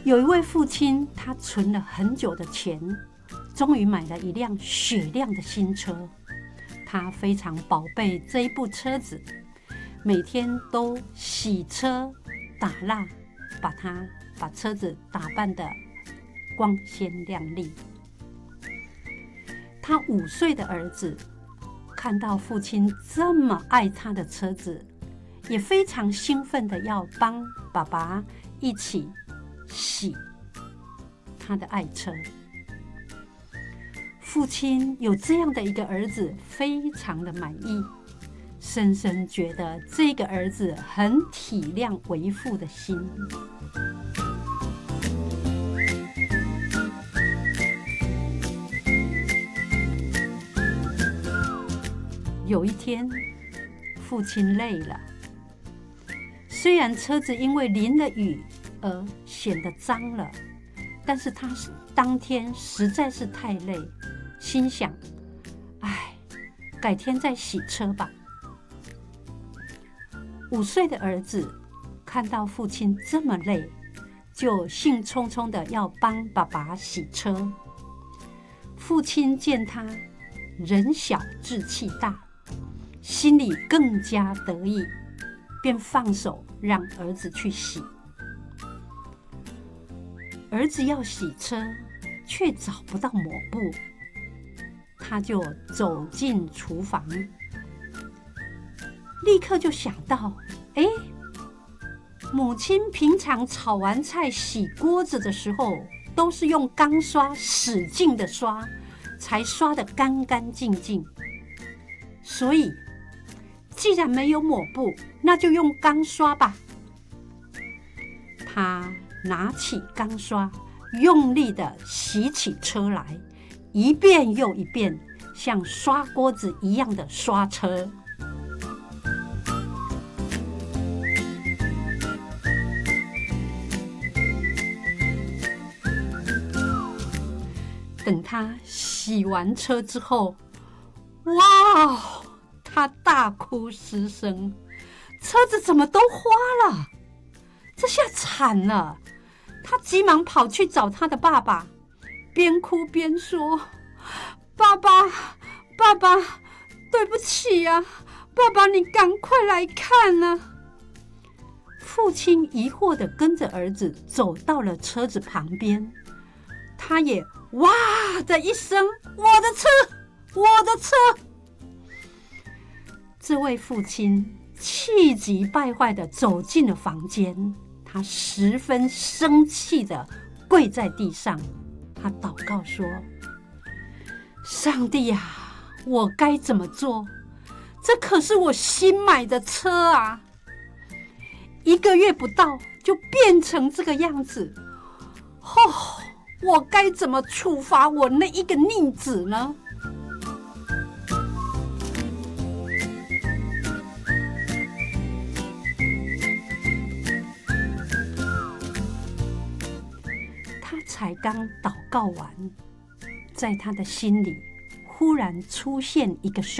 有一位父亲，他存了很久的钱，终于买了一辆雪亮的新车。他非常宝贝这一部车子，每天都洗车打蜡，把车子打扮得光鲜亮丽。他5岁的儿子看到父亲这么爱他的车子，也非常兴奋的要帮爸爸一起洗他的爱车。父亲有这样的一个儿子，非常的满意，深深觉得这个儿子很体谅为父的心。有一天，父亲累了，虽然车子因为淋了雨而显得脏了，但是他当天实在是太累，心想：改天再洗车吧。5岁的儿子看到父亲这么累，就兴冲冲的要帮爸爸洗车。父亲见他人小志气大，心里更加得意，便放手让儿子去洗。儿子要洗车，却找不到抹布，他就走进厨房，立刻就想到，母亲平常炒完菜洗锅子的时候，都是用钢刷使劲的刷，才刷得干干净净。所以，既然没有抹布，那就用钢刷吧。他拿起钢刷，用力的洗起车来，一遍又一遍，像刷锅子一样的刷车。等他洗完车之后，哇！他大哭失声，车子怎么都花了？这下惨了！他急忙跑去找他的爸爸，边哭边说：“爸爸，爸爸，对不起啊，爸爸，你赶快来看啊！”父亲疑惑地跟着儿子走到了车子旁边，他也哇的一声：“我的车，我的车！”这位父亲气急败坏地走进了房间，他十分生气地跪在地上，他祷告说：“上帝啊，我该怎么做？这可是我新买的车啊！1个月不到就变成这个样子，我该怎么处罚我那一个逆子呢？”才刚祷告完，在他的心里忽然出现一个声